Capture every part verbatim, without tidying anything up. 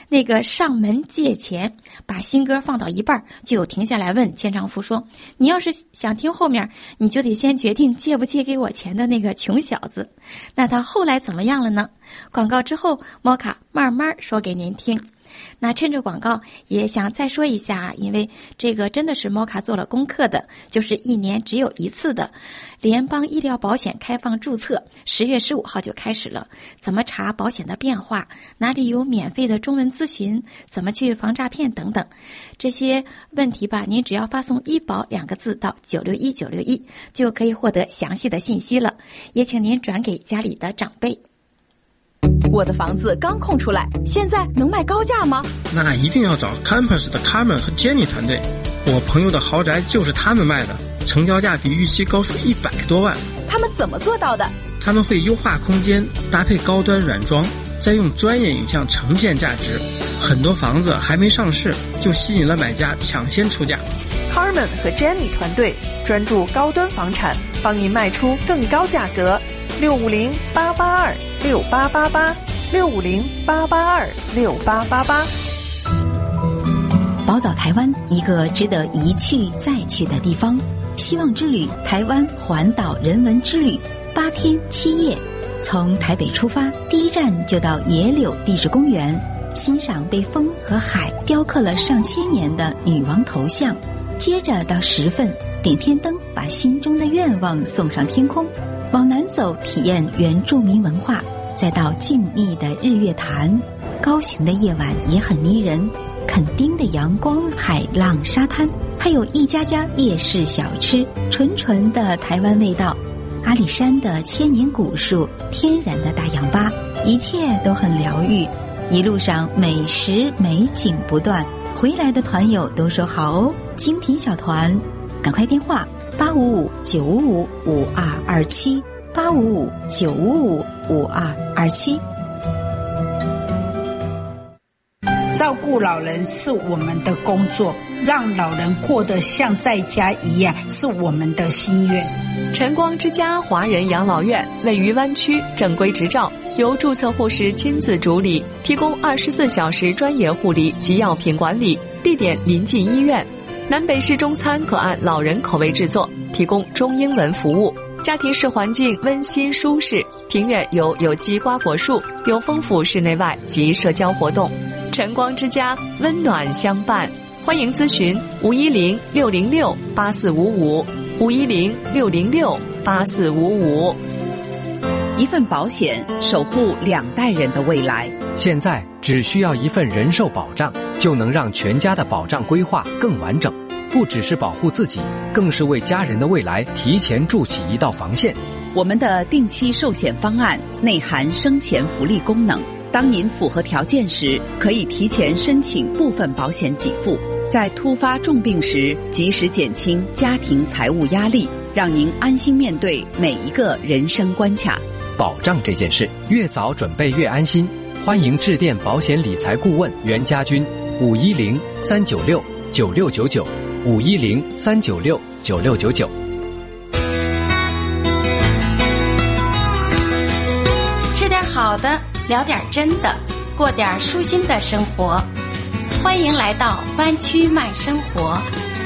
那个上门借钱，把新歌放到一半就有停下来问千丈夫说，你要是想听后面，你就得先决定借不借给我钱的那个穷小子。那他后来怎么样了呢？广告之后，摩卡慢慢说给您听。那趁着广告也想再说一下，因为这个真的是摩卡做了功课的，就是一年只有一次的联邦医疗保险开放注册，十月十五号就开始了。怎么查保险的变化，哪里有免费的中文咨询，怎么去防诈骗等等这些问题吧，您只要发送医保两个字到九六一九六一就可以获得详细的信息了，也请您转给家里的长辈。 我的房子刚空出来，现在能卖高价吗？ 那一定要找 Campus 的 Carmen 和 Jenny 团队，我朋友的豪宅就是他们卖的，成交价比预期高出一百多万。 他们怎么做到的？ 他们会优化空间，搭配高端软装，再用专业影像呈现价值。很多房子还没上市，就吸引了买家抢先出价。 Carmen 和 Jenny 团队专注高端房产，帮您卖出更高价格。六五零八八二六八八八，六五零八八二六八八八。 宝岛台湾，一个值得一去再去的地方。希望之旅台湾环岛人文之旅，八天七夜，从台北出发，第一站就到野柳地质公园，欣赏被风和海雕刻了上千年的女王头像。接着到十份，点天灯，把心中的愿望送上天空。往南走，体验原住民文化，再到静谧的日月潭。高雄的夜晚也很迷人，垦丁的阳光、海浪、沙滩，还有一家家夜市小吃，纯纯的台湾味道。阿里山的千年古树，天然的大氧吧，一切都很疗愈。一路上美食美景不断，回来的团友都说好哦，精品小团，赶快电话八五五九五五五二二七，八五五九五五五二二七。 照顾老人是我们的工作，让老人过得像在家一样是我们的心愿。 晨光之家华人养老院位于湾区，正规执照，由注册护士亲自主理，提供二十四小时专业护理及药品管理，地点临近医院。南北式中餐可按老人口味制作，提供中英文服务。家庭式环境温馨舒适，庭院有有机瓜果树，有丰富室内外及社交活动。晨光之家，温暖相伴。欢迎咨询五一零六零六八四五五，五一零六零六八四五五。 一份保险，守护两代人的未来。 现在只需要一份人寿保障，就能让全家的保障规划更完整。不只是保护自己，更是为家人的未来提前筑起一道防线。 我们的定期寿险方案内含生前福利功能，当您符合条件时，可以提前申请部分保险给付，在突发重病时及时减轻家庭财务压力，让您安心面对每一个人生关卡。 保障这件事，越早准备越安心。欢迎致电保险理财顾问袁家军，五一零三九六九六九九，五一零三九六九六九九。 吃点好的，聊点真的，过点舒心的生活。欢迎来到湾区慢生活。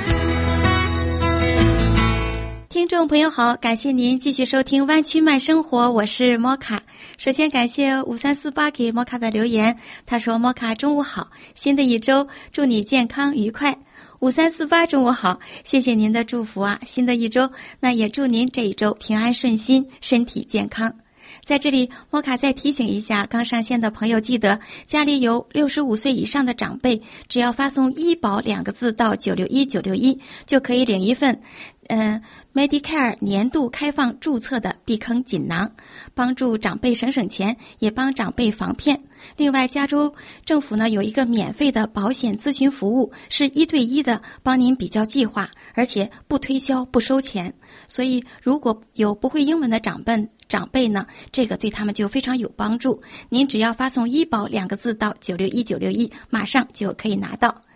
听众朋友好，感谢您继续收听湾区慢生活，我是摩卡。首先感谢五三四八给摩卡的留言，他说摩卡中午好，新的一周祝你健康愉快。五三四八中午好，谢谢您的祝福啊，新的一周那也祝您这一周平安顺心，身体健康。在这里摩卡再提醒一下刚上线的朋友，记得家里有六十五岁以上的长辈，只要发送医保两个字到九六一九六一就可以领一份嗯、呃、Medicare 年度开放注册的避坑锦囊，帮助长辈省省钱，也帮长辈防骗。另外加州政府呢有一个免费的保险咨询服务，是一对一的帮您比较计划，而且不推销不收钱，所以如果有不会英文的长辈长辈呢，这个对他们就非常有帮助。您只要发送医保两个字到九六一九六一，马上就可以拿到。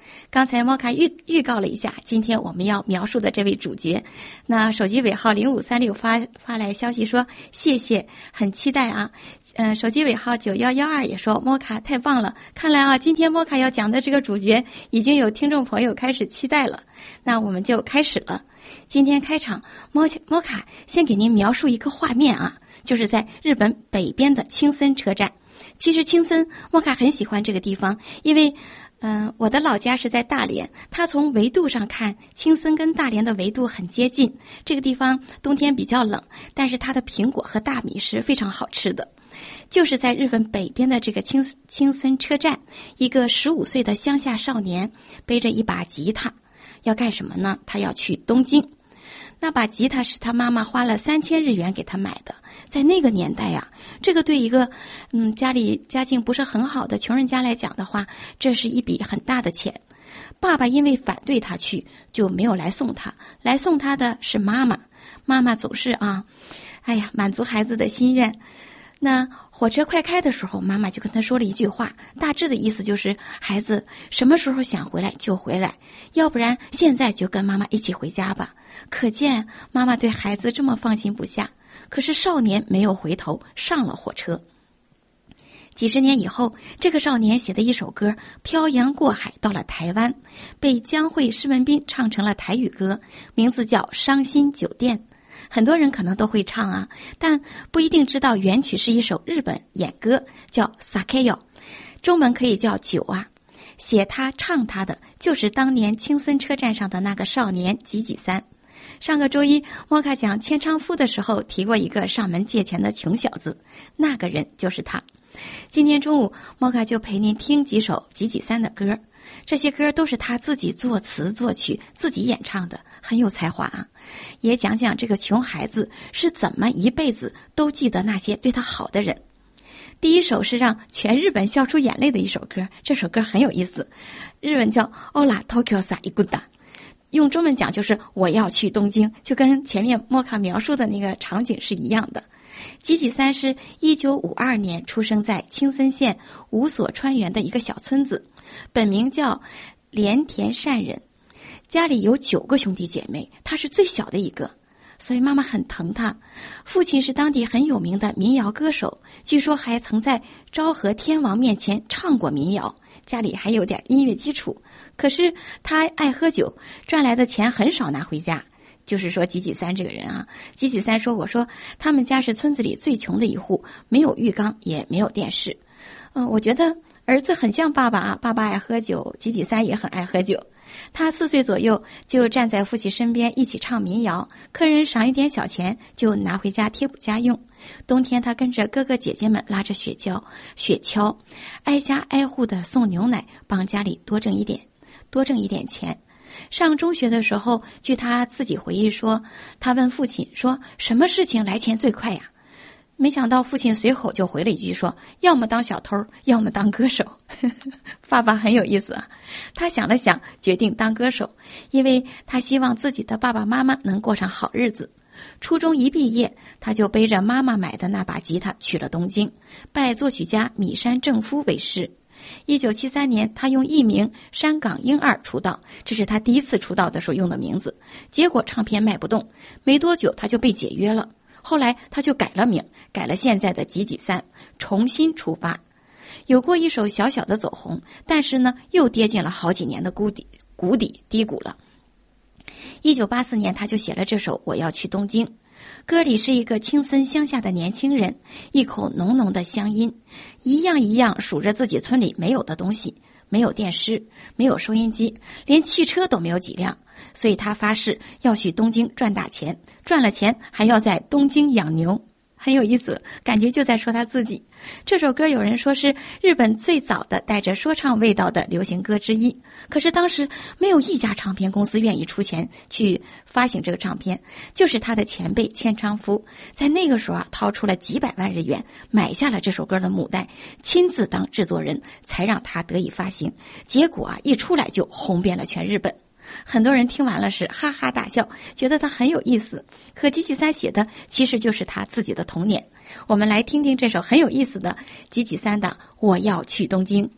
刚才莫卡预预告了一下，今天我们要描述的这位主角。那手机尾号零五三六发发来消息说谢谢，很期待啊。嗯、呃，手机尾号九一一二也说莫卡太棒了，看来啊，今天莫卡要讲的这个主角已经有听众朋友开始期待了。那我们就开始了。今天开场，莫莫卡先给您描述一个画面啊，就是在日本北边的青森车站。其实青森，莫卡很喜欢这个地方，因为嗯、呃，我的老家是在大连，它从纬度上看，青森跟大连的纬度很接近。这个地方冬天比较冷，但是它的苹果和大米是非常好吃的。就是在日本北边的这个青青森车站，一个十五岁的乡下少年背着一把吉他，要干什么呢？他要去东京。那把吉他是他妈妈花了三千日元给他买的，在那个年代呀、啊，这个对一个嗯家里家境不是很好的穷人家来讲的话，这是一笔很大的钱。爸爸因为反对他去，就没有来送他，来送他的是妈妈。妈妈总是啊，哎呀，满足孩子的心愿。那火车快开的时候，妈妈就跟他说了一句话，大致的意思就是孩子什么时候想回来就回来，要不然现在就跟妈妈一起回家吧。可见妈妈对孩子这么放心不下。可是少年没有回头，上了火车。几十年以后，这个少年写的一首歌漂洋过海到了台湾，被江蕙、施文彬唱成了台语歌，名字叫《伤心酒店》。很多人可能都会唱啊，但不一定知道原曲是一首日本演歌，叫 Sakeyo， 中文可以叫酒啊。写他唱他的就是当年青森车站上的那个少年吉吉三。上个周一莫卡讲千昌夫的时候提过一个上门借钱的穷小子，那个人就是他。今天中午莫卡就陪您听几首吉吉三的歌，这些歌都是他自己作词作曲自己演唱的，很有才华啊。也讲讲这个穷孩子是怎么一辈子都记得那些对他好的人。第一首是让全日本笑出眼泪的一首歌，这首歌很有意思，日文叫 Ola Tokyo sa ikuda， 用中文讲就是我要去东京，就跟前面莫卡描述的那个场景是一样的。吉吉三是一九五二年出生在青森县五所川原的一个小村子，本名叫连田善人，家里有九个兄弟姐妹，他是最小的一个，所以妈妈很疼他。父亲是当地很有名的民谣歌手，据说还曾在昭和天王面前唱过民谣，家里还有点音乐基础。可是他爱喝酒，赚来的钱很少拿回家。就是说吉吉三这个人啊，吉吉三说，我说他们家是村子里最穷的一户，没有浴缸也没有电视。嗯，我觉得儿子很像爸爸啊，爸爸爱喝酒，吉吉三也很爱喝酒。他四岁左右就站在父亲身边一起唱民谣，客人赏一点小钱就拿回家贴补家用。冬天他跟着哥哥姐姐们拉着雪橇雪橇挨家挨户的送牛奶，帮家里多挣一点多挣一点钱。上中学的时候，据他自己回忆说，他问父亲说什么事情来钱最快呀？没想到父亲随口就回了一句说，要么当小偷，要么当歌手。爸爸很有意思啊，他想了想决定当歌手，因为他希望自己的爸爸妈妈能过上好日子。初中一毕业，他就背着妈妈买的那把吉他去了东京，拜作曲家米山正夫为师。一九七三年，他用艺名山岗英二出道，这是他第一次出道的时候用的名字。结果唱片卖不动，没多久他就被解约了。后来他就改了名，改了现在的吉吉三，重新出发。有过一首小小的走红，但是呢，又跌进了好几年的谷底，谷底低谷了。一九八四年，他就写了这首《我要去东京》。歌里是一个青森乡下的年轻人，一口浓浓的乡音，一样一样数着自己村里没有的东西，没有电视，没有收音机，连汽车都没有几辆，所以他发誓要去东京赚大钱，赚了钱还要在东京养牛。很有意思，感觉就在说他自己。这首歌有人说是日本最早的带着说唱味道的流行歌之一，可是当时没有一家唱片公司愿意出钱去发行这个唱片，就是他的前辈千昌夫在那个时候啊，掏出了几百万日元买下了这首歌的母带，亲自当制作人，才让他得以发行。结果啊，一出来就红遍了全日本。很多人听完了是哈哈大笑，觉得他很有意思。可吉吉三写的其实就是他自己的童年。我们来听听这首很有意思的吉吉三的《我要去东京》。